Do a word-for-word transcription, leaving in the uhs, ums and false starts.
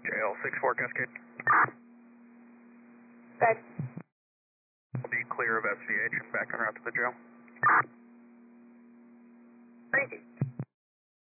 Jail six four Cascade. Good. Will be clear of S V H and back en route to the jail.